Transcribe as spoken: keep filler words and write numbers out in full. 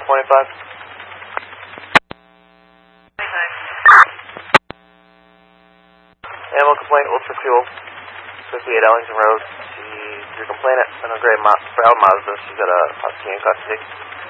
twenty-five. Animal complaint, look for fuel. fifty-eight Ellington Road. She, your complainant, in a gray Ma- brown Mazda. She's got a husky in custody.